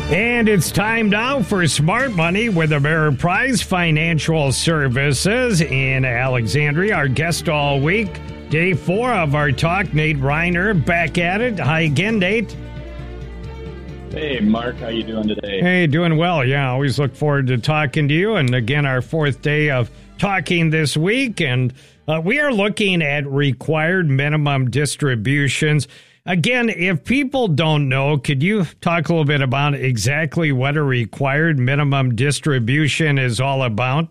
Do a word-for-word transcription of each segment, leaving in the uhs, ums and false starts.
And it's time now for Smart Money with Ameriprise Financial Services in Alexandria. Our guest all week, day four of our talk, Nate Reiner, back at it. Hi again, Nate. Hey, Mark. How you doing today? Hey, doing well. Yeah, always look forward to talking to you. And again, our fourth day of talking this week. And uh, we are looking at required minimum distributions. Again, if people don't know, could you talk a little bit about exactly what a required minimum distribution is all about?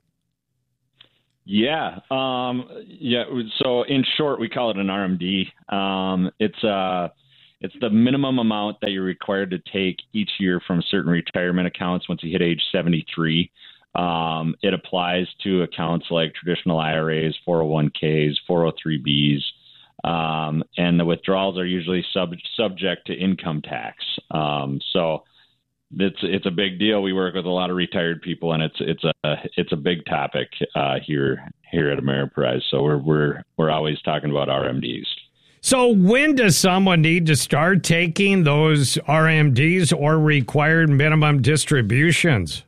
Yeah. Um, yeah. So in short, we call it an R M D. Um, it's uh, it's the minimum amount that you're required to take each year from certain retirement accounts once you hit age seventy-three. Um, it applies to accounts like traditional I R As, four oh one Ks, four oh three Bs. Um, and the withdrawals are usually sub, subject to income tax. Um, so it's it's a big deal. We work with a lot of retired people, and it's it's a it's a big topic uh, here here at Ameriprise. So we're we're we're always talking about R M Ds. So when does someone need to start taking those R M Ds or required minimum distributions?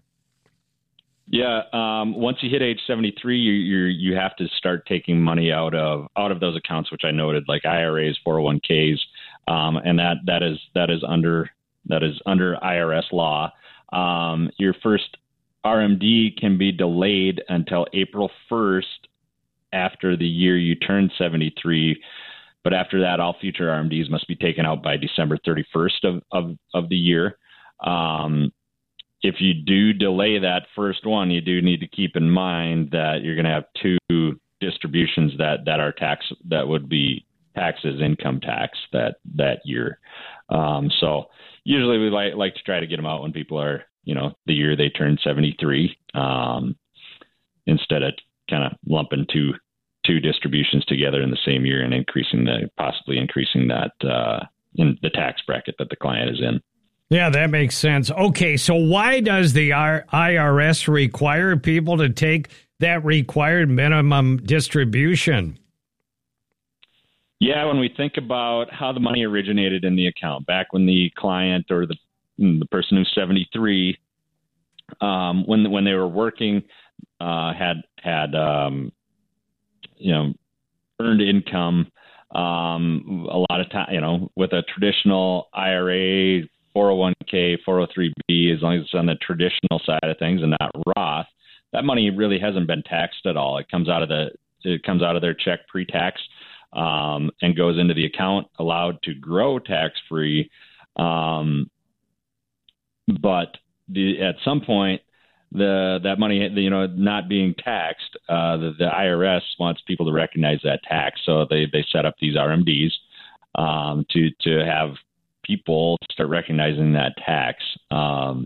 Yeah, um, once you hit age seventy-three, you you you have to start taking money out of out of those accounts, which I noted, like I R As, four oh one Ks, um, and that that is that is under that is under I R S law. Um, your first R M D can be delayed until April first after the year you turn seventy-three, but after that, all future R M Ds must be taken out by December thirty-first of of, of the year. Um, If you do delay that first one, you do need to keep in mind that you're going to have two distributions that, that are tax that would be taxed as income tax that that year. Um, so usually we like like to try to get them out when people are, you know, the year they turn seventy-three, um, instead of kind of lumping two two distributions together in the same year and increasing the possibly increasing that uh, in the tax bracket that the client is in. Yeah, that makes sense. Okay, so why does the I R S require people to take that required minimum distribution? Yeah, when we think about how the money originated in the account, back when the client or the the person who's seventy-three, um, when when they were working, uh, had had um, you know earned income, um, a lot of time, you know, with a traditional I R A, four oh one K, four oh three B, as long as it's on the traditional side of things and not Roth, that money really hasn't been taxed at all. It comes out of the it comes out of their check pre-tax um, and goes into the account, allowed to grow tax-free. Um, but the, at some point, the that money, you know, not being taxed, uh, the, the I R S wants people to recognize that tax, so they they set up these R M Ds um, to to have people start recognizing that tax. Um,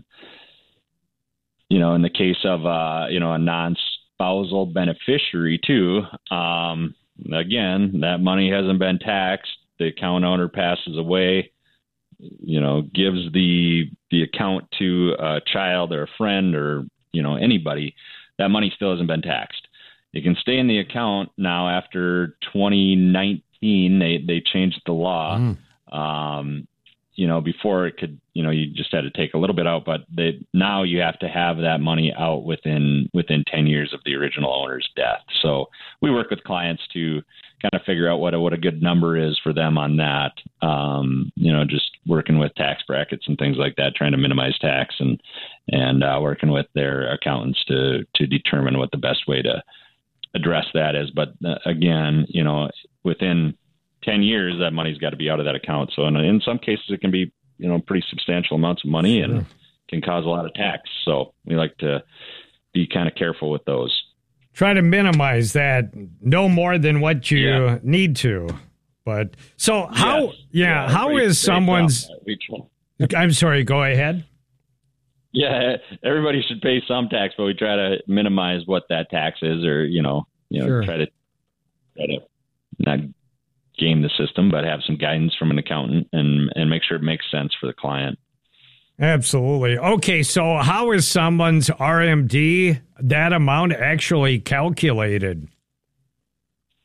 you know, in the case of, uh, you know, a non-spousal beneficiary too, um, again, that money hasn't been taxed. The account owner passes away, you know, gives the, the account to a child or a friend or, you know, anybody, that money still hasn't been taxed. It can stay in the account now after twenty nineteen. They, they changed the law. Mm. Um, You know, before it could, you know, you just had to take a little bit out, but they, now you have to have that money out within within ten years of the original owner's death. So we work with clients to kind of figure out what a, what a good number is for them on that. Um, you know, just working with tax brackets and things like that, trying to minimize tax and and uh, working with their accountants to to determine what the best way to address that is. But uh, again, you know, within ten years, that money's got to be out of that account. So in, in some cases, it can be, you know, pretty substantial amounts of money and can cause a lot of tax. So we like to be kind of careful with those. Try to minimize that, no more than what you yeah. need to. But so how, yes. yeah, yeah, how is someone's, I'm sorry, go ahead. Yeah, everybody should pay some tax, but we try to minimize what that tax is, or, you know, you know, sure. try to, try to not game the system, but have some guidance from an accountant and, and make sure it makes sense for the client. Absolutely. Okay, so how is someone's R M D, that amount actually calculated?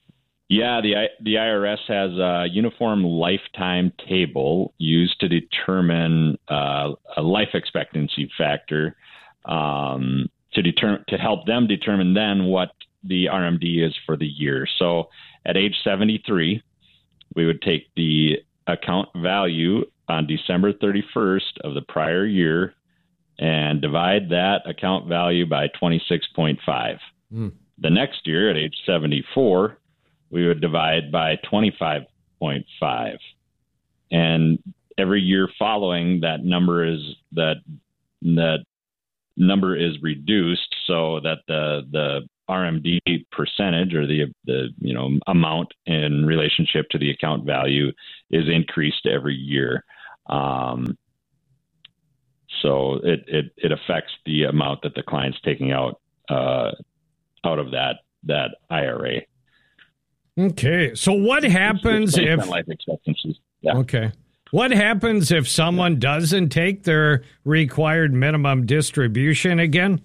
Yeah, the the I R S has a uniform lifetime table used to determine uh, a life expectancy factor um, to determine to help them determine then what the R M D is for the year. So at age seventy-three, we would take the account value on December thirty-first of the prior year and divide that account value by twenty-six point five. Mm. The next year at age seventy-four, we would divide by twenty-five point five. And every year following, that number is that that number is reduced so that the the R M D percentage or the the you know amount in relationship to the account value is increased every year. Um, so it, it it affects the amount that the client's taking out uh, out of that that I R A. Okay, so what happens if life expectancy? Yeah. Okay, what happens if someone doesn't take their required minimum distribution again?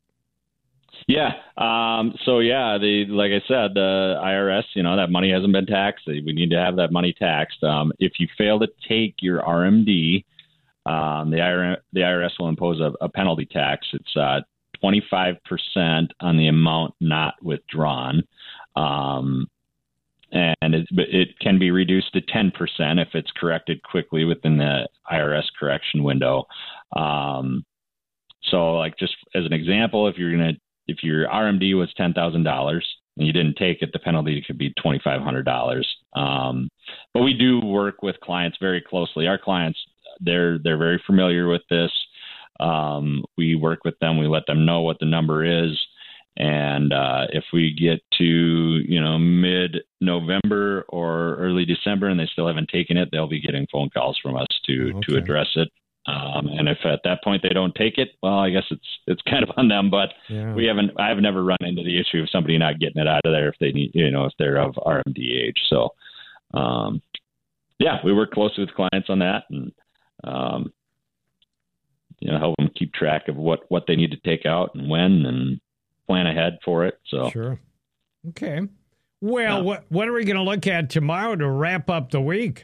Yeah. Um, so yeah, the like I said, the I R S, you know, that money hasn't been taxed. We need to have that money taxed. Um, if you fail to take your R M D, um, the I R S, the I R S will impose a, a penalty tax. It's uh, twenty-five percent on the amount not withdrawn. Um, And it, it can be reduced to ten percent if it's corrected quickly within the I R S correction window. Um, so, like just as an example, if you're gonna, if your R M D was ten thousand dollars and you didn't take it, the penalty could be twenty five hundred dollars. Um, but we do work with clients very closely. Our clients, they're they're very familiar with this. Um, we work with them. We let them know what the number is. And uh, if we get to, you know, mid-November or early December and they still haven't taken it, they'll be getting phone calls from us to, okay. to address it. Um, and if at that point they don't take it, well, I guess it's it's kind of on them. But yeah. we haven't. I've never run into the issue of somebody not getting it out of there if they need, you know, if they're of R M D age. So, um, yeah, we work closely with clients on that, and um, you know, help them keep track of what what they need to take out and when, and plan ahead for it. So sure. Okay. Well, yeah. what what are we going to look at tomorrow to wrap up the week?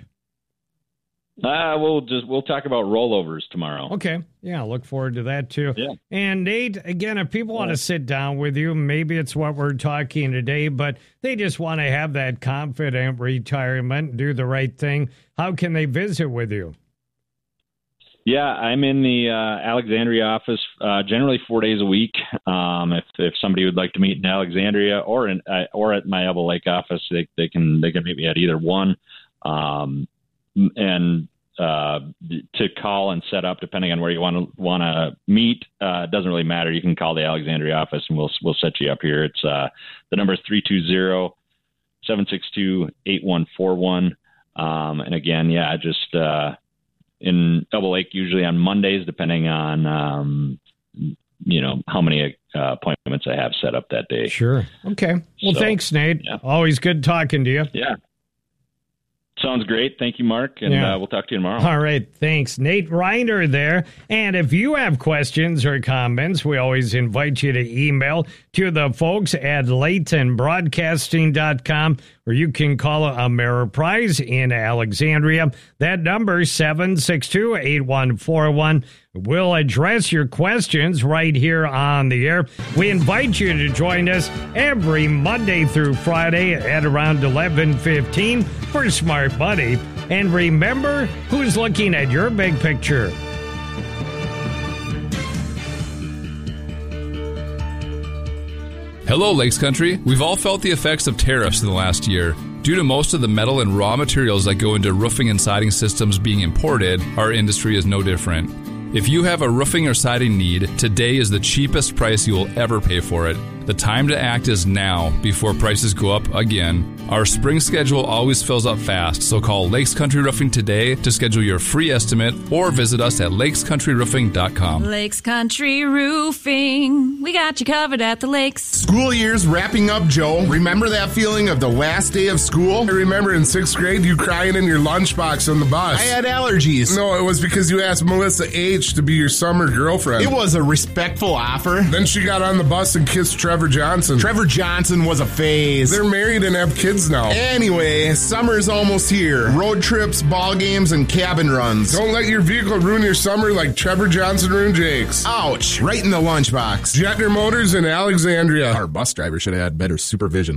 Uh, we'll just we'll talk about rollovers tomorrow. Okay. Yeah, look forward to that too. Yeah. And Nate, again, if people yeah. want to sit down with you, maybe it's what we're talking today, but they just want to have that confident retirement, do the right thing. How can they visit with you? Yeah, I'm in the uh, Alexandria office uh, generally four days a week. Um, if if somebody would like to meet in Alexandria or in uh, or at my Elbow Lake office, they they can they can meet me at either one. Um, and uh, to call and set up, depending on where you want to want to meet, uh, it doesn't really matter. You can call the Alexandria office, and we'll we'll set you up here. It's uh, the number is three two zero, seven six two, eight one four one. Um, and again, yeah, just. Uh, in Elbow Lake, usually on Mondays, depending on, um, you know, how many uh, appointments I have set up that day. Sure. Okay. Well, so, thanks, Nate. Yeah. Always good talking to you. Yeah. Sounds great. Thank you, Mark. And yeah. uh, we'll talk to you tomorrow. All right. Thanks. Nate Reiner there. And if you have questions or comments, we always invite you to email to the folks at Layton Broadcasting dot com, or you can call Ameriprise in Alexandria. That number is seven six two, eight one four one. We'll address your questions right here on the air. We invite you to join us every Monday through Friday at around eleven fifteen for Smart Money. And remember, who's looking at your big picture? Hello, Lakes Country. We've all felt the effects of tariffs in the last year. Due to most of the metal and raw materials that go into roofing and siding systems being imported, our industry is no different. If you have a roofing or siding need, today is the cheapest price you will ever pay for it. The time to act is now, before prices go up again. Our spring schedule always fills up fast, so call Lakes Country Roofing today to schedule your free estimate or visit us at lakes country roofing dot com. Lakes Country Roofing, we got you covered at the lakes. School year's wrapping up, Joe. Remember that feeling of the last day of school? I remember in sixth grade you crying in your lunchbox on the bus. I had allergies. No, it was because you asked Melissa H. to be your summer girlfriend. It was a respectful offer. Then she got on the bus and kissed Trevor Trevor Johnson. Trevor Johnson was a phase. They're married and have kids now. Anyway, summer's almost here. Road trips, ball games, and cabin runs. Don't let your vehicle ruin your summer like Trevor Johnson ruined Jake's. Ouch, right in the lunchbox. Jetner Motors in Alexandria. Our bus driver should have had better supervision.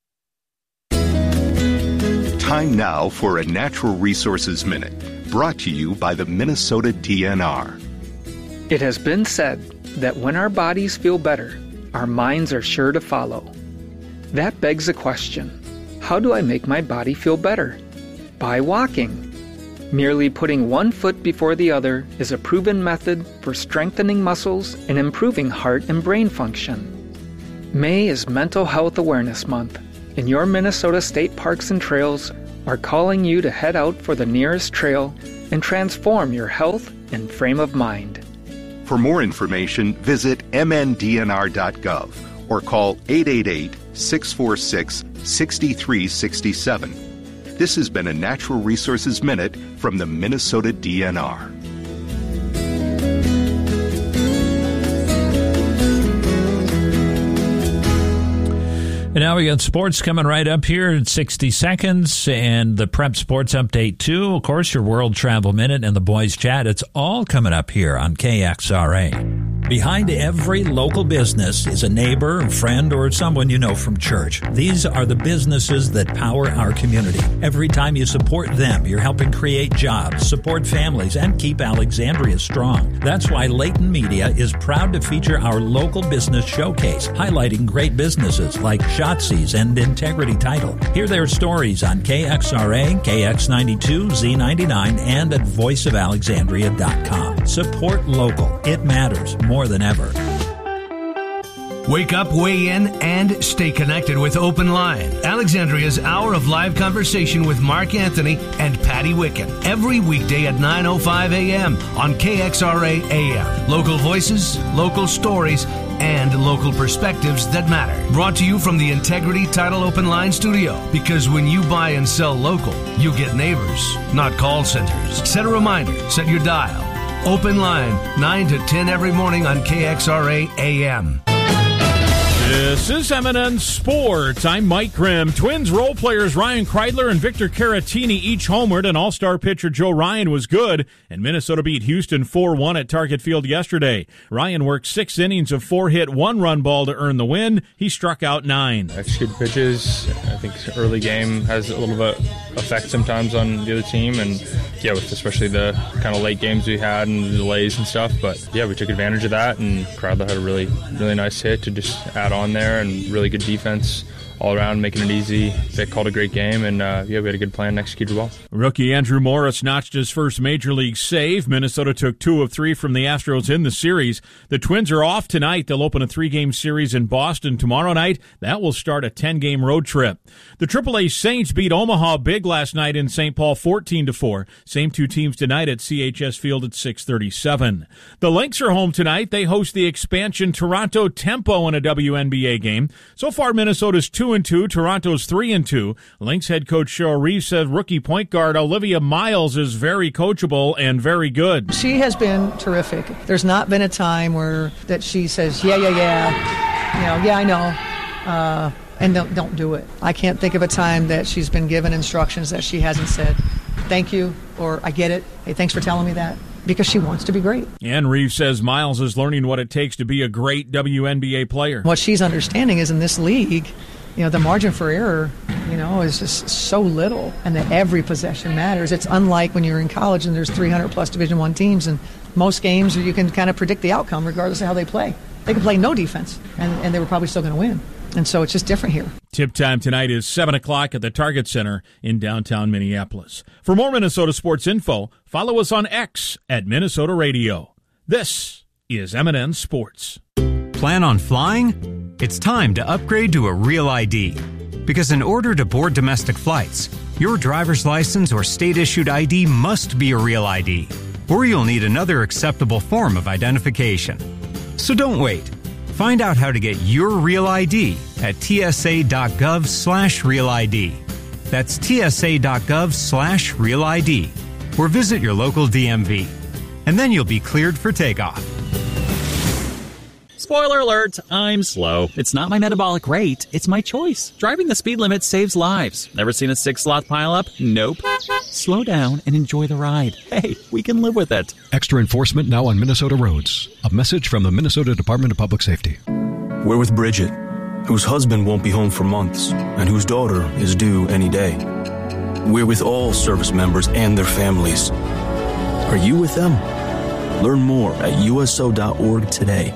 Time now for a Natural Resources Minute, brought to you by the Minnesota D N R. It has been said that when our bodies feel better, our minds are sure to follow. That begs the question, how do I make my body feel better? By walking. Merely putting one foot before the other is a proven method for strengthening muscles and improving heart and brain function. May is Mental Health Awareness Month, and your Minnesota State Parks and Trails are calling you to head out for the nearest trail and transform your health and frame of mind. For more information, visit m n d n r dot gov or call eight eight eight, six four six, six three six seven. This has been a Natural Resources Minute from the Minnesota D N R. And now we got sports coming right up here in sixty seconds, and the Prep Sports Update too. Of course, your World Travel Minute and the Boys Chat. It's all coming up here on K X R A. Behind every local business is a neighbor, a friend, or someone you know from church. These are the businesses that power our community. Every time you support them, you're helping create jobs, support families, and keep Alexandria strong. That's why Layton Media is proud to feature our local business showcase, highlighting great businesses like Shotzi's and Integrity Title. Hear their stories on K X R A, K X ninety-two, Z ninety-nine, and at voice of alexandria dot com. Support local. It matters more than ever. Wake up, weigh in, and stay connected with Open Line, Alexandria's hour of live conversation with Mark Anthony and Patty Wicken. Every weekday at nine oh five a.m. on K X R A A M. Local voices, local stories, and local perspectives that matter. Brought to you from the Integrity Title Open Line studio. Because when you buy and sell local, you get neighbors, not call centers. Set a reminder, set your dial. Open Line, nine to ten every morning on K X R A A M. This is M and N Sports. I'm Mike Grimm. Twins role players Ryan Kreidler and Victor Caratini each homered, and all-star pitcher Joe Ryan was good, and Minnesota beat Houston four one at Target Field yesterday. Ryan worked six innings of four-hit, one-run ball to earn the win. He struck out nine. Executed pitches. I think early game has a little bit effect sometimes on the other team, and yeah, with especially the kind of late games we had and the delays and stuff. But yeah, we took advantage of that, and Kreidler had a really, really nice hit to just add on there, and really good defense all around, making it easy. They called a great game, and uh, yeah, we had a good plan and executed well. Rookie Andrew Morris notched his first major league save. Minnesota took two of three from the Astros in the series. The Twins are off tonight. They'll open a three-game series in Boston tomorrow night. That will start a ten-game road trip. The triple A Saints beat Omaha big last night in Saint Paul fourteen to four. Same two teams tonight at C H S Field at six thirty-seven. The Lynx are home tonight. They host the expansion Toronto Tempo in a W N B A game. So far, Minnesota's two and two, Toronto's three and two. Lynx head coach Cheryl Reeves said rookie point guard Olivia Miles is very coachable and very good. She has been terrific. There's not been a time where that she says, yeah, yeah, yeah, you know, yeah, I know, uh, and don't, don't do it. I can't think of a time that she's been given instructions that she hasn't said, thank you, or I get it, hey, thanks for telling me that. Because she wants to be great. And Reeves says Miles is learning what it takes to be a great W N B A player. What she's understanding is in this league, you know, the margin for error, you know, is just so little, and that every possession matters. It's unlike when you're in college and there's three hundred plus Division One teams, and most games you can kind of predict the outcome regardless of how they play. They can play no defense, and, and they were probably still going to win. And so it's just different here. Tip time tonight is seven o'clock at the Target Center in downtown Minneapolis. For more Minnesota sports info, follow us on X at Minnesota Radio. This is M and N Sports. Plan on flying? It's time to upgrade to a Real I D. Because in order to board domestic flights, your driver's license or state-issued I D must be a Real I D, or you'll need another acceptable form of identification. So don't wait. Find out how to get your Real I D at tsa.gov slash Real ID. That's tsa.gov slash Real ID. Or visit your local D M V. And then you'll be cleared for takeoff. Spoiler alert, I'm slow. It's not my metabolic rate, it's my choice. Driving the speed limit saves lives. Never seen a six-slot pileup? Nope. Slow down and enjoy the ride. Hey, we can live with it. Extra enforcement now on Minnesota roads. A message from the Minnesota Department of Public Safety. We're with Bridget, whose husband won't be home for months and whose daughter is due any day. We're with all service members and their families. Are you with them? Learn more at U S O dot org today.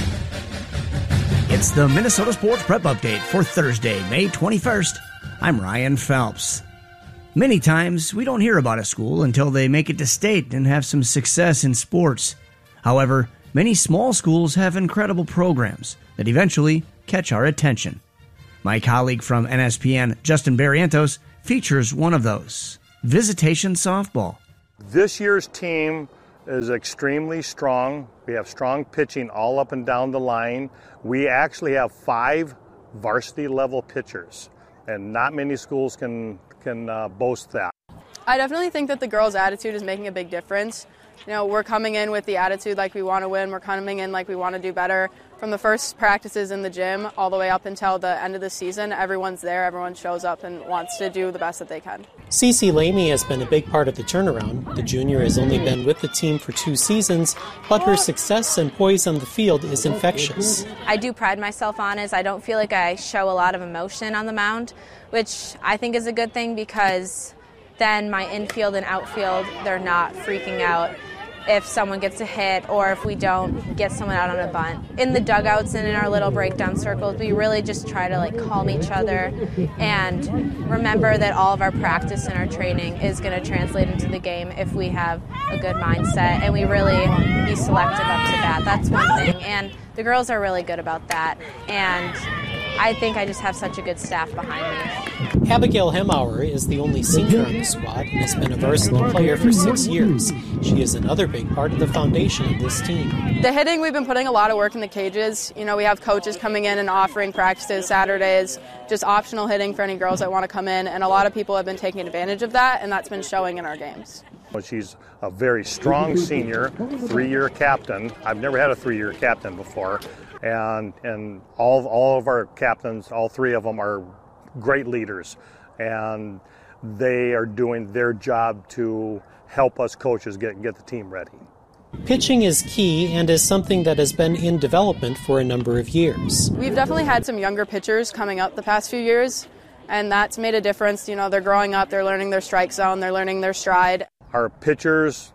It's the Minnesota Sports Prep Update for Thursday, May twenty-first. I'm Ryan Phelps. Many times, we don't hear about a school until they make it to state and have some success in sports. However, many small schools have incredible programs that eventually catch our attention. My colleague from N S P N, Justin Barrientos, features one of those, Visitation Softball. This year's team is extremely strong. We have strong pitching all up and down the line. We actually have five varsity level pitchers, and not many schools can can uh, boast that. I definitely think that the girls' attitude is making a big difference. You know, we're coming in with the attitude like we want to win. We're coming in like we want to do better. From the first practices in the gym all the way up until the end of the season, everyone's there, everyone shows up and wants to do the best that they can. Cece Lamy has been a big part of the turnaround. The junior has only been with the team for two seasons, but her success and poise on the field is infectious. I do pride myself on is I don't feel like I show a lot of emotion on the mound, which I think is a good thing because then my infield and outfield, they're not freaking out if someone gets a hit or if we don't get someone out on a bunt. In the dugouts and in our little breakdown circles, we really just try to like calm each other and remember that all of our practice and our training is going to translate into the game if we have a good mindset and we really be selective up to bat. That's one thing, and the girls are really good about that, and I think I just have such a good staff behind me. Abigail Hemauer is the only senior on the squad and has been a varsity player for six years. She is another big part of the foundation of this team. The hitting, we've been putting a lot of work in the cages. You know, we have coaches coming in and offering practices Saturdays, just optional hitting for any girls that want to come in, and a lot of people have been taking advantage of that, and that's been showing in our games. She's a very strong senior, three-year captain. I've never had a three-year captain before. And and all all of our captains, all three of them, are great leaders, and they are doing their job to help us coaches get get the team ready. Pitching is key and is something that has been in development for a number of years. We've definitely had some younger pitchers coming up the past few years, and that's made a difference. You know, they're growing up, they're learning their strike zone, they're learning their stride. Our pitchers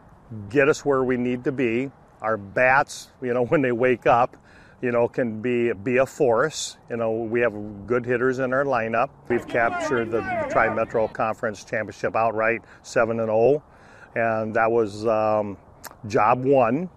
get us where we need to be. Our bats, you know, when they wake up, you know, can be be a force. You know, we have good hitters in our lineup. We've captured the, the Tri-Metro Conference Championship outright, seven and oh, and that was um, job one.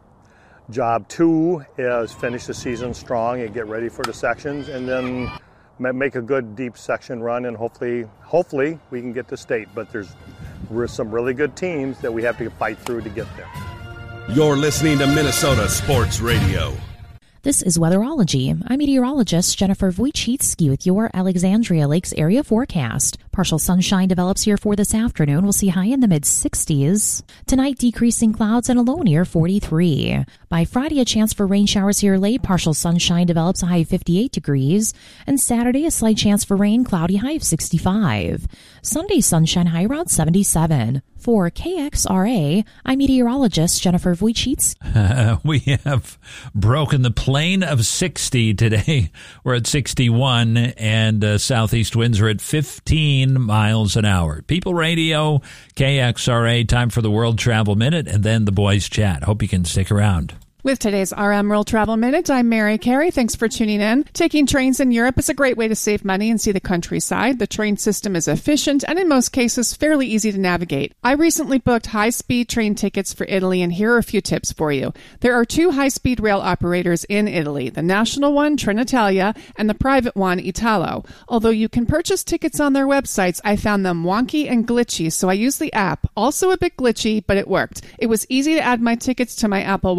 Job two is finish the season strong and get ready for the sections, and then make a good deep section run, and hopefully, hopefully we can get to state. But there's some really good teams that we have to fight through to get there. You're listening to Minnesota Sports Radio. This is Weatherology. I'm meteorologist Jennifer Wojcicki with your Alexandria Lakes area forecast. Partial sunshine develops here for this afternoon. We'll see high in the mid-sixties. Tonight, decreasing clouds and a low near forty-three. By Friday, a chance for rain showers here late. Partial sunshine develops a high of fifty-eight degrees. And Saturday, a slight chance for rain, cloudy high of sixty-five. Sunday, sunshine high around seventy-seven. For K X R A, I'm meteorologist Jennifer Wojcicki. Uh, we have broken the plane of sixty today. We're at sixty-one, and uh, southeast winds are at fifteen miles an hour. People Radio, K X R A, time for the World Travel Minute, and then the Boys Chat. Hope you can stick around. With today's R M World Travel Minute, I'm Mary Carey. Thanks for tuning in. Taking trains in Europe is a great way to save money and see the countryside. The train system is efficient and in most cases fairly easy to navigate. I recently booked high-speed train tickets for Italy, and here are a few tips for you. There are two high-speed rail operators in Italy, the national one, Trenitalia, and the private one, Italo. Although you can purchase tickets on their websites, I found them wonky and glitchy, so I used the app. Also a bit glitchy, but it worked. It was easy to add my tickets to my Apple Wallet, and I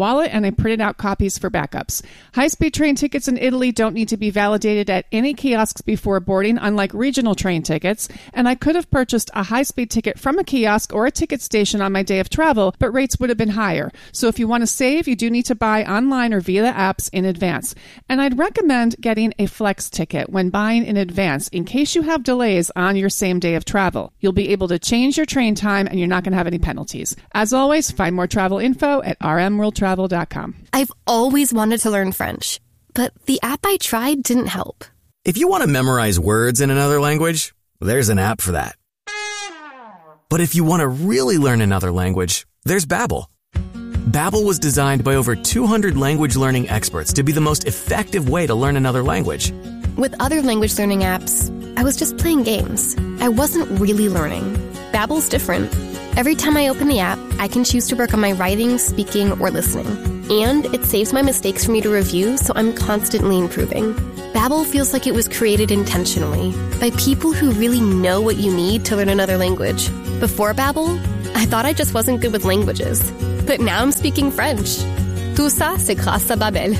I printed out copies for backups. High-speed train tickets in Italy don't need to be validated at any kiosks before boarding, unlike regional train tickets, and I could have purchased a high-speed ticket from a kiosk or a ticket station on my day of travel, but rates would have been higher. So if you want to save, you do need to buy online or via the apps in advance. And I'd recommend getting a flex ticket when buying in advance in case you have delays on your same day of travel. You'll be able to change your train time and you're not going to have any penalties. As always, find more travel info at r m world travel dot com. I've always wanted to learn French, but the app I tried didn't help. If you want to memorize words in another language, there's an app for that. But if you want to really learn another language, there's Babbel. Babbel was designed by over two hundred language learning experts to be the most effective way to learn another language. With other language learning apps, I was just playing games. I wasn't really learning. Babbel's different. Every time I open the app, I can choose to work on my writing, speaking, or listening. And it saves my mistakes for me to review, so I'm constantly improving. Babbel feels like it was created intentionally by people who really know what you need to learn another language. Before Babbel, I thought I just wasn't good with languages. But now I'm speaking French. Tout ça, c'est grâce à Babbel.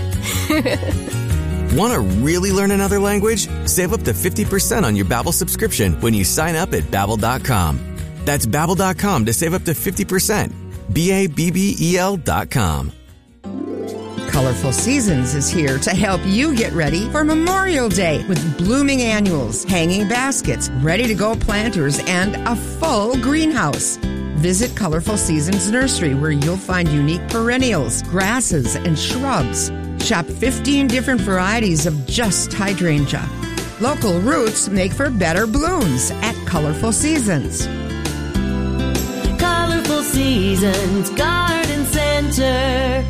Want to really learn another language? Save up to fifty percent on your Babbel subscription when you sign up at babbel dot com. That's babbel dot com to save up to fifty percent. B A B B E L dot com. Colorful Seasons is here to help you get ready for Memorial Day with blooming annuals, hanging baskets, ready-to-go planters, and a full greenhouse. Visit Colorful Seasons Nursery, where you'll find unique perennials, grasses, and shrubs. Shop fifteen different varieties of just hydrangea. Local roots make for better blooms at Colorful Seasons. Colorful Seasons Garden Center.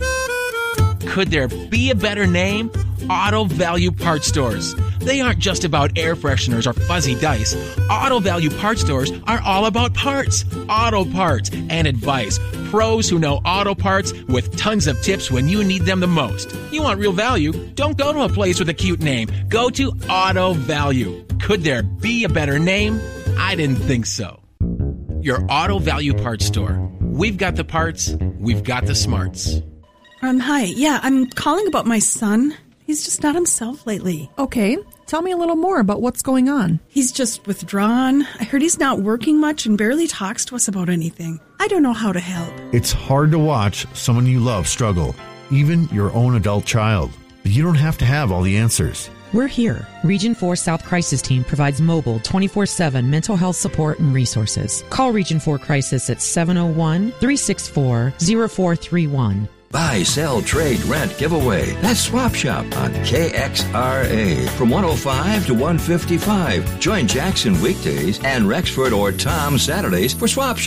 Could there be a better name? Auto Value Parts Stores. They aren't just about air fresheners or fuzzy dice. Auto Value Parts Stores are all about parts, auto parts, and advice. Pros who know auto parts with tons of tips when you need them the most. You want real value? Don't go to a place with a cute name. Go to Auto Value. Could there be a better name? I didn't think so. Your Auto Value Parts Store. We've got the parts. We've got the smarts. Um, hi. Yeah, I'm calling about my son. He's just not himself lately. Okay. Tell me a little more about what's going on. He's just withdrawn. I heard he's not working much and barely talks to us about anything. I don't know how to help. It's hard to watch someone you love struggle, even your own adult child. But you don't have to have all the answers. We're here. Region four South Crisis Team provides mobile twenty-four seven mental health support and resources. Call Region four Crisis at seven oh one, three six four, oh four three one. Buy, sell, trade, rent, giveaway. That's Swap Shop on K X R A. From one oh five to one fifty-five. Join Jackson weekdays and Rexford or Tom Saturdays for Swap Shop.